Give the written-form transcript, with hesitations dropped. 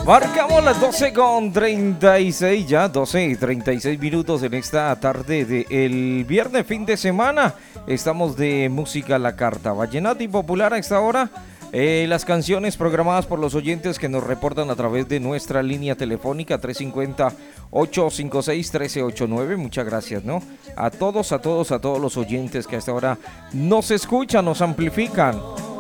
Marcamos las 12:36, ya 12:36 minutos en esta tarde del viernes, fin de semana. Estamos de música a la carta, vallenato y popular a esta hora. Las canciones programadas por los oyentes que nos reportan a través de nuestra línea telefónica 350-856-1389. Muchas gracias, ¿no? A todos los oyentes que a esta hora nos escuchan, nos amplifican.